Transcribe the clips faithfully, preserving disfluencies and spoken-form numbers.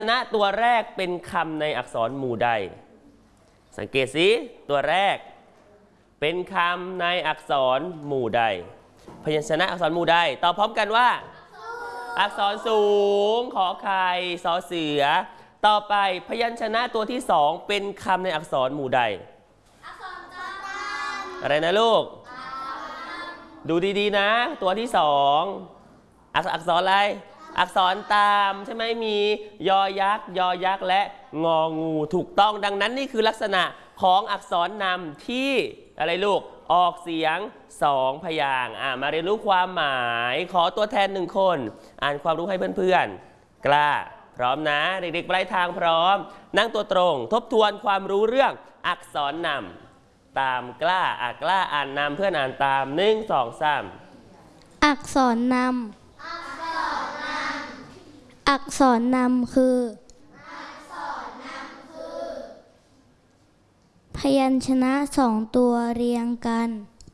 นะตัวแรกเป็นคำในอักษรหมู่ใดสังเกตสิตัวแรกเป็นคำในอักษรหมู่ใดพยัญชนะอักษรหมู่ใดตอบพร้อมกันว่าอักษรสูงขอไข่สอเสือต่อไปพยัญชนะตัวที่สองเป็นคำในอักษรหมู่ใดอักษรตามอะไรนะลูกดูดีๆนะตัวที่สองอักษรอะไรอักษรตามใช่ไหมมียอยักษ์ยอยักษ์และงองูถูกต้องดังนั้นนี่คือลักษณะของอักษรนำที่อะไรลูกออกเสียงสองพยางค์อ่ามาเรียนรู้ความหมายขอตัวแทนหนึ่งคนอ่านความรู้ให้เพื่อนๆกล้าพร้อมนะเด็กๆปลายทางพร้อมนั่งตัวตรงทบทวนความรู้เรื่องอักษรนำตามกล้าอ่ากล้าอ่านนำเพื่อนอ่านตามหนึ่งสองสามอักษรนำอักษรนำคือพยัญชนะสองตัวเรียงกัน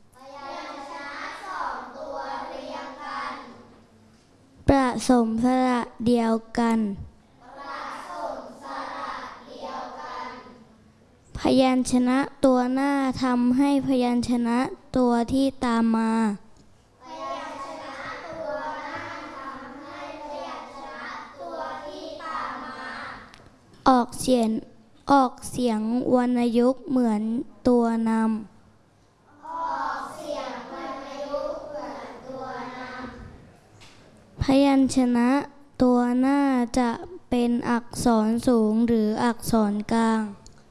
ประสมสระเดียวกันพยัญชนะตัวหน้าทำให้พยัญชนะตัวที่ตามมาออกเสียงออกเสียงวรรณยุกต์เหมือนตัวนำพยัญชนะตัวหน้าจะเป็นอักษรสูงหรืออักษรกลาง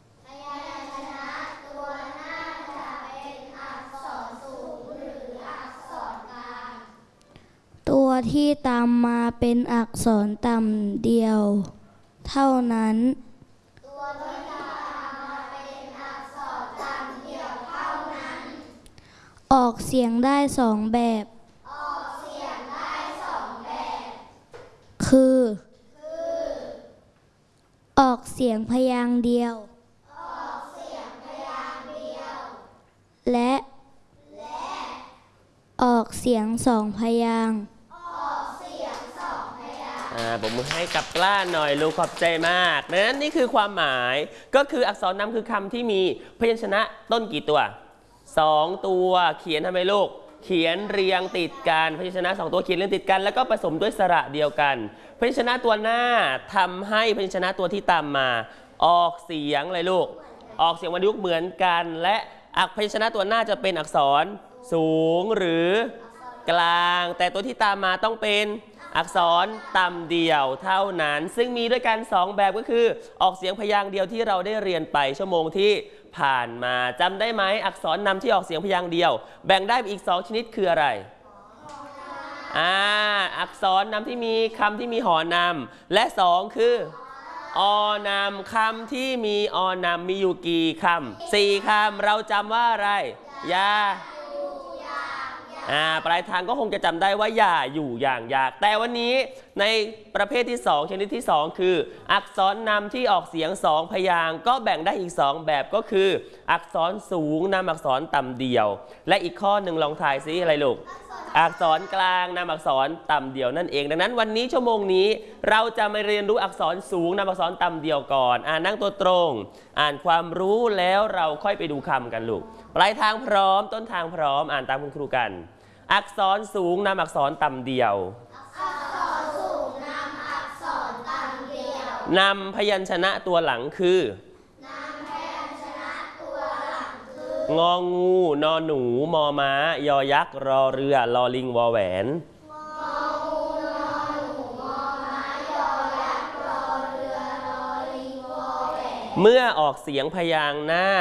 ตัวที่ตามมาเป็นอักษรต่ำเดียวเท่านั้นตัวที่ตามมาเป็นอักษรต่ำเดียวเท่านั้นออกเสียงได้สองแบบออกเสียงได้สองแบบคือคือออกเสียงพยางค์เดียวออกเสียงพยางค์เดียวและและออกเสียงสองพยางค์ผมมือให้กับกล้าหน่อยลูกขอบใจมากดังนั้นนี่คือความหมายก็คืออักษรนำคือคำที่มีพยัญชนะต้นกี่ตัวสองตัวเขียนทำไมลูกเขียนเรียงติดกันพยัญชนะสองตัวเขียนเรียงติดกันแล้วก็ผสมด้วยสระเดียวกันพยัญชนะตัวหน้าทำให้พยัญชนะตัวที่ตามมาออกเสียงอะไรลูกออกเสียงวรรณยุกต์เหมือนกันและอักพยัญชนะตัวหน้าจะเป็นอักษรสูงหรือกลางแต่ตัวที่ตามมาต้องเป็นอักษรต่ำเดี่ยวเท่านั้นซึ่งมีด้วยกันสองแบบก็คือออกเสียงพยางค์เดียวที่เราได้เรียนไปชั่วโมงที่ผ่านมาจำได้ไหมอักษรนำที่ออกเสียงพยางค์เดียวแบ่งได้อีกสองชนิดคืออะไรอ่าอักษรนำที่มีคำที่มีหอนำและสองคืออนำคำที่มีอนำมีอยู่กี่คำสี่คำเราจำว่าอะไรยาอ่าปลายทางก็คงจะจำได้ว่าอย่าอยู่อย่างยากแต่วันนี้ในประเภทที่สองชนิดที่สองคืออักษรนำที่ออกเสียงสองพยางค์ก็แบ่งได้อีกสองแบบก็คืออักษรสูงนำอักษรต่ำเดี่ยวและอีกข้อหนึ่งลองทายซิอะไรลูกอักษรกลางนำอักษรต่ำเดี่ยวนั่นเองดังนั้นวันนี้ชั่วโมงนี้เราจะมาเรียนรู้อักษรสูงนำอักษรต่ำเดี่ยวก่อนอ่านนั่งตัวตรงอ่านความรู้แล้วเราค่อยไปดูคำกันลูกปลายทางพร้อมต้นทางพร้อมอ่านตามคุณครูกันอักษรสูงนำอักษรต่ำเดี่ยวอักษรสูงนำอักษรต่ำเดี่ยวนำพยัญชนะตัวหลังคือนำพยัญชนะตัวหลังคืององูนอหนูมอม้ายอยักษ์รอเรือลอลิงวอแหวนงองูนอหนูมอม้ายอยักษ์รอเรือลอลิงวอแหวนเมื่อออกเสียงพยางค์หน้า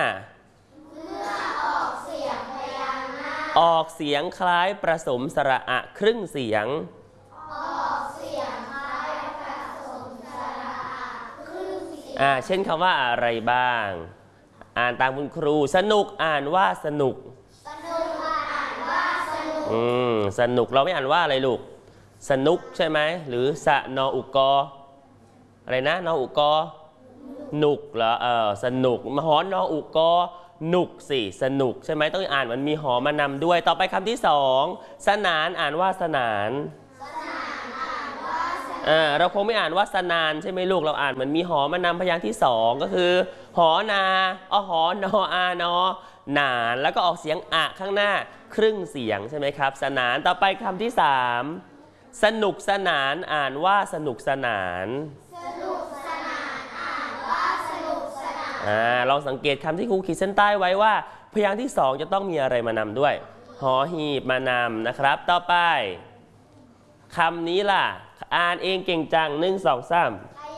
ออกเสียงคล้ายประสมสระอะครึ่งเสียงออกเสียงคล้ายประสมสระอะครึ่งเสียงอ่าเช่นคำว่าอะไรบ้างอ่านตามคุณครูสนุกอ่านว่าสนุกสนุกอ่านว่าสนุกอืมสนุกเราไม่อ่านว่าอะไรลูกสนุกใช่ไหมหรือสะนออุกออะไรนะนออุกอหนุกเหรอเออสนุกมหอนออุกอหนุกสิสนุกใช่ไหมต้องอ่านมันมีหอมานำด้วยต่อไปคำที่สองสนานอ่านว่าสนานสนานอ่านว่าสนานอ่าเราคงไม่อ่านว่าสนานใช่ไหมลูกเราอ่านเหมือนมีหอมานำพยางค์ที่สองก็คือหอนาอหอนออานอหนานแล้วก็ออกเสียงอะข้างหน้าครึ่งเสียงใช่ไหมครับสนานต่อไปคำที่สามสนุกสนานอ่านว่าสนุกสนานสนุกสนานอ่านว่าสนุกสนานอ่าลองสังเกตคำที่ครูขีดเส้นใต้ไว้ว่าพยางค์ที่สองจะต้องมีอะไรมานำด้วยหอหีบมานำนะครับต่อไปคำนี้ล่ะอ่านเองเก่งจังหนึ่งสองสาม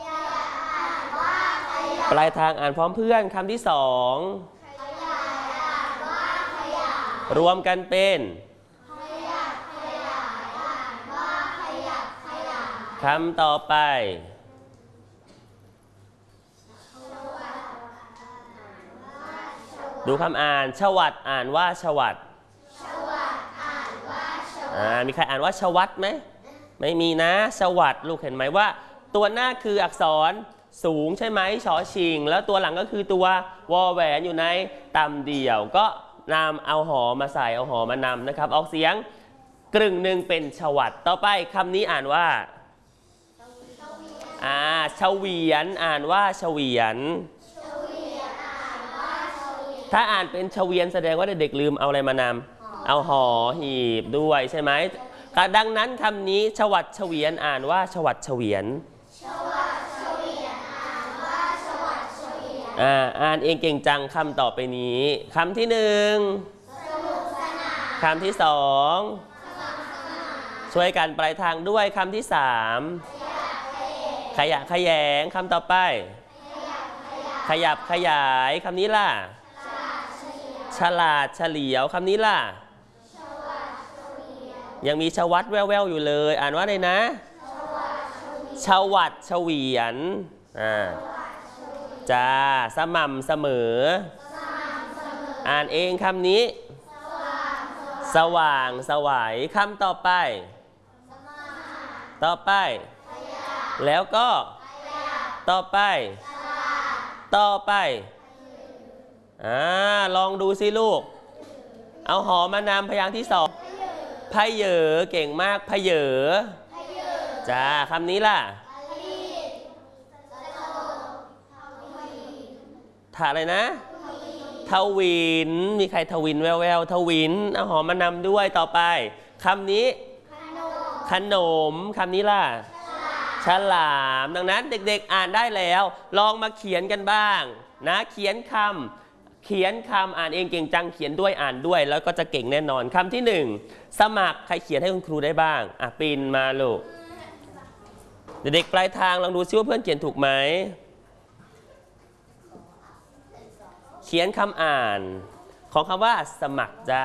ปลายทางอ่านพร้อมเพื่อนคำที่สองรวมกันเป็นคำต่อไปดูคำอ่านชวัดอ่านว่าชวัดอ่ามีใครอ่านว่าชวัดไหมไม่มีนะชวัดลูกเห็นไหมว่าตัวหน้าคืออักษรสูงใช่ไหมชอชิงแล้วตัวหลังก็คือตัววอแหวนอยู่ในต่ำเดี่ยวก็นำเอาหอมาใส่เอาหอมานำนะครับออกเสียงกรึ่งหนึ่งเป็นชวัดต่อไปคำนี้อ่านว่าอ่าเฉวียนอ่านว่าเฉวียนถ้าอ่านเป็นเฉวียนแสดงว่าเด็กๆลืมเอาอะไรมานำเอาหอหีบด้วยใช่ไหมดังนั้นคำนี้ชวัดเฉวียนอ่านว่าชวัดเฉวียนอ่าอ่านเองเก่งจังคำต่อไปนี้คำที่หนึ่งคำที่สองช่วยกันปลายทางด้วยคำที่สามขยะขยงคำต่อไปขยับขยายคำนี้ล่ะฉลาดเฉลียวคำนี้ล่ะยังมีชวัดแว่วๆอยู่เลยอ่านว่าอะไรนะชวัดเฉวียนอ่าจ้าสม่ำเสมออ่านเองคำนี้สว่างสวัยคำต่อไปต่อไปแล้วก็ต่อไปต่อไปอ่าลองดูสิลูกเอาหอมานำพยางค์ที่สองพะเหยอเก่งมากพะเหยอจ้าคำนี้ล่ะถาอะไรนะทวินมีใครทวินแววๆทวินเอาหอมมานำด้วยต่อไปคำนี้ขนมคำนี้ล่ะฉลามดังนั้นเด็กๆอ่านได้แล้วลองมาเขียนกันบ้างนะเขียนคำเขียนคำอ่านเองเก่งจังเขียนด้วยอ่านด้วยแล้วก็จะเก่งแน่นอนคำที่หนึ่งสมัครใครเขียนให้คุณครูได้บ้างอ่ะปีนมาลูกเด็กๆปลายทางลองดูซิว่าเพื่อนเขียนถูกไหมเขียนคำอ่านของคำว่าสมัครจ้า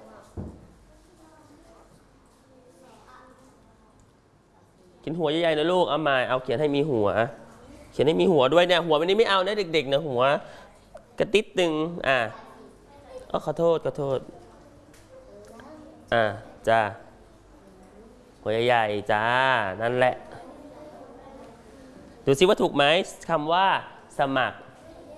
เขียนหัวใหญ่ๆนะลูกเอามาเอาเขียนให้มีหัวเขียนให้มีหัวด้วยเนี่ยหัววันนี้ไม่เอานะเด็กๆนะหัวกระติดตึงอ่ะอ๋อขอโทษขอโทษอ่ะจ้าหัวใหญ่ๆจ้านั่นแหละดูซิว่าถูกไหมคำว่าสมัคร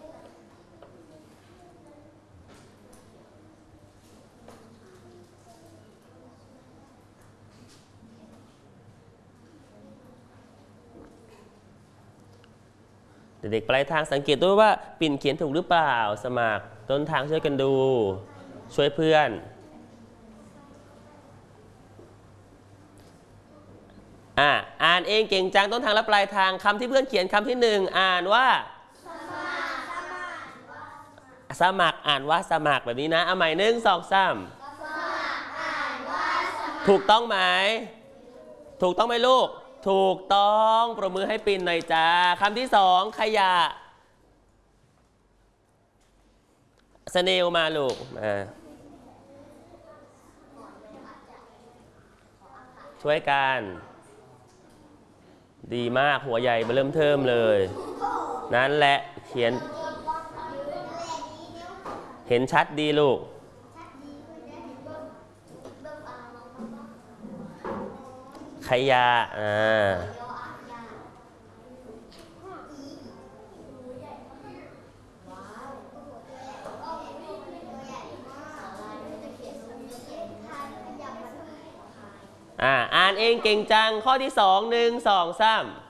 เด็กปลายทางสังเกตด้วยว่าปิ่นเขียนถูกหรือเปล่าสมัครต้นทางช่วยกันดูช่วยเพื่อนอ่าอ่านเองเก่งจังต้นทางและปลายทางคำที่เพื่อนเขียนคำที่หนึ่งอ่านว่าสมัครอ่านว่าสมัครแบบนี้นะเอาใหม่หนึ่งสองสามถูกต้องไหมถูกต้องไหมลูกถูกต้องปรบมือให้ปิ่นหน่อยจ้าคำที่สองขยะสเนลมาลูกมาช่วยกันดีมากหัวใหญ่เริ่มเทิมเลยนั่นแหละเขียนเห็นชัดดีลูกขยะอ่าอ่าอ่านเองเก่งจังข้อที่สองหนึ่งสองสาม